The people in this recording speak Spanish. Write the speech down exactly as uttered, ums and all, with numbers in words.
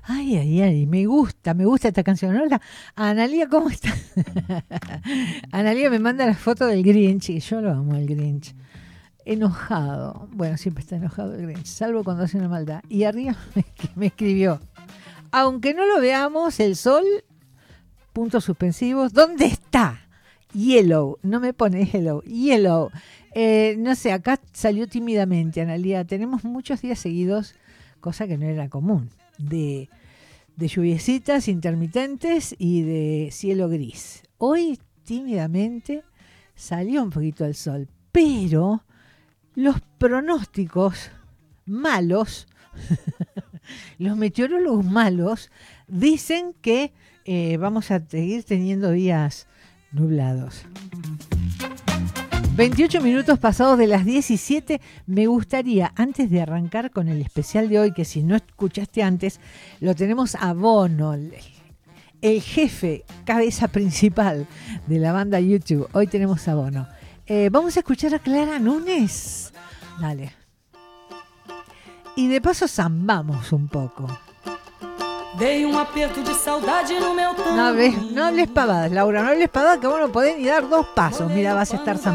Ay, ay, ay, me gusta, me gusta esta canción. Hola, Analía, ¿cómo estás? Analía me manda la foto del Grinch, y yo lo amo, el Grinch. Enojado. Bueno, siempre está enojado el Grinch, salvo cuando hace una maldad. Y arriba me, me escribió, aunque no lo veamos, el sol, puntos suspensivos, ¿dónde está? Yellow, no me pone hello, yellow. Eh, no sé, acá salió tímidamente, Analía. Tenemos muchos días seguidos, cosa que no era común, de, de lluviecitas intermitentes y de cielo gris. Hoy tímidamente salió un poquito el sol, pero los pronósticos malos, los meteorólogos malos, dicen que eh, vamos a seguir teniendo días nublados. veintiocho minutos pasados de las diecisiete. Me gustaría, antes de arrancar con el especial de hoy, que si no escuchaste antes, lo tenemos a Bono, el, el jefe, cabeza principal de la banda YouTube. Hoy tenemos a Bono. Eh, vamos a escuchar a Clara Nunes. Dale. Y de paso zambamos un poco. Dei um aperto de saudade no meu No hables, no hables pavadas, Laura, no hables pavadas, que vos no podés ni dar dos pasos. Mira, vas a estar zambando.